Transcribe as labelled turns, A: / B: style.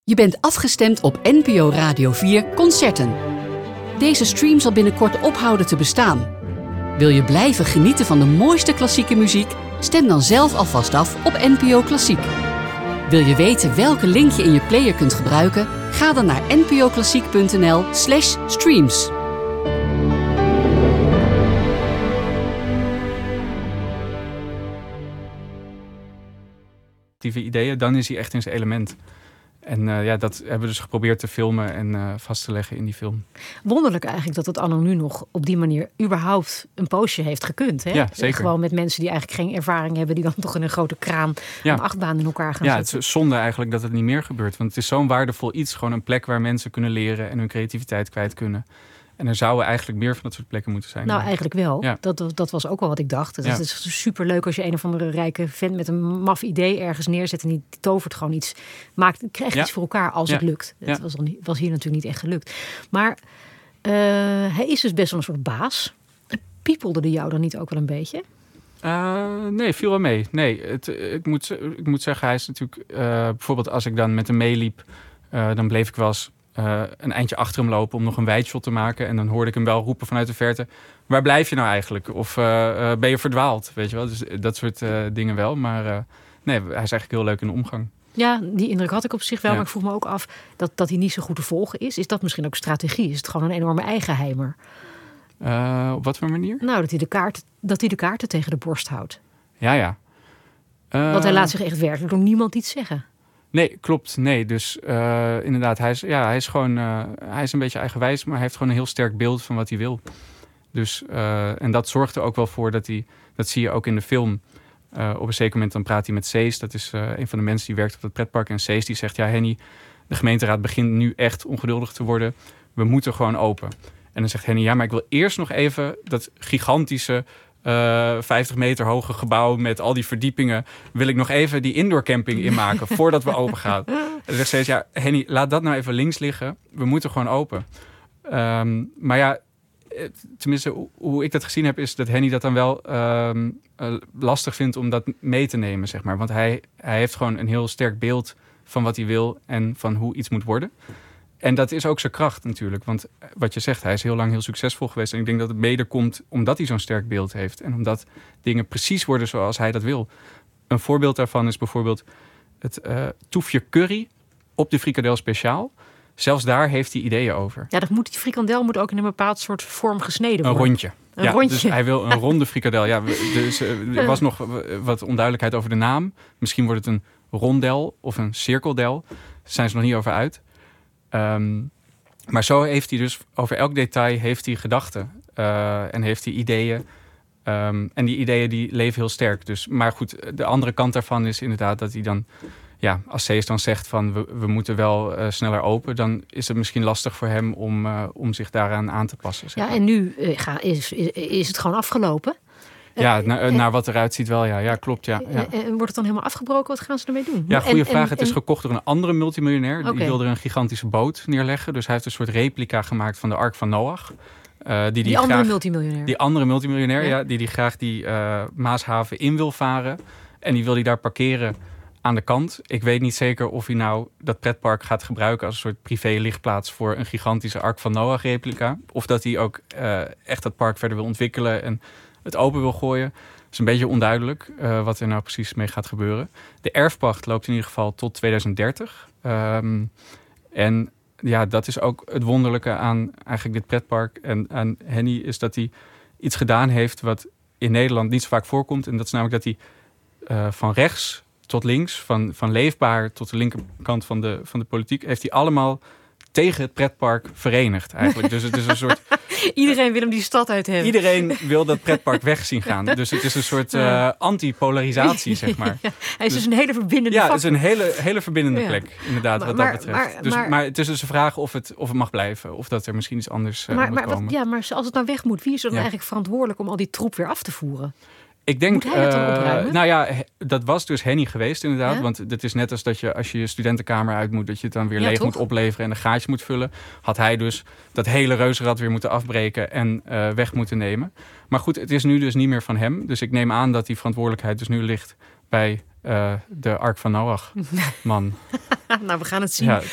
A: Je bent afgestemd op NPO Radio 4 Concerten. Deze stream zal binnenkort ophouden te bestaan. Wil je blijven genieten van de mooiste klassieke muziek? Stem dan zelf alvast af op NPO Klassiek. Wil je weten welke link je in je player kunt gebruiken? Ga dan naar npoklassiek.nl/streams.
B: Ideeën, dan is hij echt in zijn element. En dat hebben we dus geprobeerd te filmen en vast te leggen in die film.
C: Wonderlijk eigenlijk dat het anno nu nog op die manier überhaupt een poosje heeft gekund. Hè?
B: Ja, zeker.
C: Gewoon met mensen die eigenlijk geen ervaring hebben, die dan toch in een grote kraan een achtbaan in elkaar gaan zetten.
B: Ja, het is zonde eigenlijk dat het niet meer gebeurt. Want het is zo'n waardevol iets. Gewoon een plek waar mensen kunnen leren en hun creativiteit kwijt kunnen. En er zouden eigenlijk meer van dat soort plekken moeten zijn.
C: Nou, eigenlijk wel.
B: Ja.
C: Dat was ook wel wat ik dacht. Het is superleuk als je een of andere rijke vent met een maf idee ergens neerzet en die tovert gewoon iets, krijgt iets voor elkaar als het lukt. Het was hier natuurlijk niet echt gelukt. Maar hij is dus best wel een soort baas. Piepelde die jou dan niet ook wel een beetje?
B: Nee, viel wel mee. Nee, ik moet zeggen, hij is natuurlijk bijvoorbeeld als ik dan met hem meeliep, dan bleef ik wel eens een eindje achter hem lopen om nog een wijdshot te maken. En dan hoorde ik hem wel roepen vanuit de verte: waar blijf je nou eigenlijk? Of ben je verdwaald? Weet je wel? Dus dat soort dingen wel. Maar nee, hij is eigenlijk heel leuk in de omgang.
C: Ja, die indruk had ik op zich wel. Ja. Maar ik vroeg me ook af dat hij niet zo goed te volgen is. Is dat misschien ook strategie? Is het gewoon een enorme eigenheimer?
B: Op wat voor manier?
C: Nou, dat hij de kaarten tegen de borst houdt.
B: Ja.
C: Want hij laat zich echt werkelijk door niemand iets zeggen.
B: Nee, klopt. Nee, dus inderdaad, hij is gewoon, hij is een beetje eigenwijs, maar hij heeft gewoon een heel sterk beeld van wat hij wil. Dus, en dat zorgt er ook wel voor dat zie je ook in de film. Op een zeker moment dan praat hij met Cees, dat is een van de mensen die werkt op het pretpark. En Cees die zegt, ja Henny, de gemeenteraad begint nu echt ongeduldig te worden. We moeten gewoon open. En dan zegt Henny, ja, maar ik wil eerst nog even dat gigantische 50 meter hoge gebouw met al die verdiepingen, wil ik nog even die indoor camping inmaken voordat we open gaan. En dan zegt ze, ja, Henny, laat dat nou even links liggen. We moeten gewoon open. Maar ja, tenminste, hoe ik dat gezien heb, is dat Henny dat dan wel lastig vindt om dat mee te nemen, zeg maar. Want hij heeft gewoon een heel sterk beeld van wat hij wil en van hoe iets moet worden. En dat is ook zijn kracht natuurlijk. Want wat je zegt, hij is heel lang heel succesvol geweest. En ik denk dat het mede komt omdat hij zo'n sterk beeld heeft. En omdat dingen precies worden zoals hij dat wil. Een voorbeeld daarvan is bijvoorbeeld het toefje curry op de frikandel speciaal. Zelfs daar heeft hij ideeën over.
C: Ja, die frikandel moet ook in een bepaald soort vorm gesneden worden.
B: Een rondje.
C: Een rondje.
B: Dus hij wil een ronde frikandel. Ja, dus er was nog wat onduidelijkheid over de naam. Misschien wordt het een rondel of een cirkeldel. Daar zijn ze nog niet over uit. Maar zo heeft hij dus over elk detail heeft hij gedachten en heeft hij ideeën. En die ideeën die leven heel sterk. Dus, maar goed, de andere kant daarvan is inderdaad dat hij dan, ja, als Cees dan zegt van we moeten wel sneller open, dan is het misschien lastig voor hem om zich daaraan aan te passen. Zeg maar.
C: Ja, en nu is het gewoon afgelopen.
B: Ja, naar wat eruit ziet wel, ja. Ja, klopt, ja.
C: En wordt het dan helemaal afgebroken? Wat gaan ze ermee doen?
B: Ja, goede vraag. Het is gekocht door een andere multimiljonair. Die wilde er een gigantische boot neerleggen. Dus hij heeft een soort replica gemaakt van de Ark van Noach. Die
C: andere multimiljonair?
B: Die andere multimiljonair, die graag die Maashaven in wil varen. En die wil hij daar parkeren aan de kant. Ik weet niet zeker of hij nou dat pretpark gaat gebruiken als een soort privé-lichtplaats voor een gigantische Ark van Noach replica. Of dat hij ook echt dat park verder wil ontwikkelen en het open wil gooien. Het is een beetje onduidelijk wat er nou precies mee gaat gebeuren. De erfpacht loopt in ieder geval tot 2030. En ja, dat is ook het wonderlijke aan eigenlijk dit pretpark. En aan Henny is dat hij iets gedaan heeft wat in Nederland niet zo vaak voorkomt. En dat is namelijk dat hij van rechts tot links, van leefbaar tot de linkerkant van de politiek, heeft hij allemaal tegen het pretpark verenigd eigenlijk. Dus het is een soort...
C: Iedereen wil hem die stad uit hebben.
B: Iedereen wil dat pretpark weg zien gaan. Dus het is een soort anti-polarisatie, zeg maar.
C: Ja, hij is dus een hele verbindende
B: het is een hele verbindende plek, inderdaad, wat dat betreft. Maar het is dus een vraag of het mag blijven. Of dat er misschien iets anders moet komen.
C: Maar als het nou weg moet, wie is er dan eigenlijk verantwoordelijk om al die troep weer af te voeren?
B: Ik denk,
C: moet hij dat dan opruimen?
B: Nou ja, dat was dus Henny geweest inderdaad. Ja? Want het is net als dat als je studentenkamer uit moet, dat je het dan weer leeg moet opleveren en een gaatje moet vullen. Had hij dus dat hele reuzenrad weer moeten afbreken en weg moeten nemen. Maar goed, het is nu dus niet meer van hem. Dus ik neem aan dat die verantwoordelijkheid dus nu ligt bij de Ark van Noach man.
C: Nou, we gaan het zien.
B: Ja,